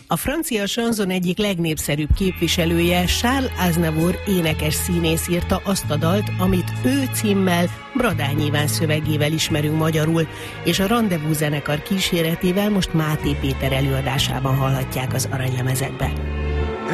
A francia sanzon egyik legnépszerűbb képviselője, Charles Aznavour énekes színész írta azt a dalt, amit ő címmel, Bradány Iván szövegével ismerünk magyarul, és a Rendezvous zenekar kíséretével most Máté Péter előadásában hallhatják az aranylemezekbe.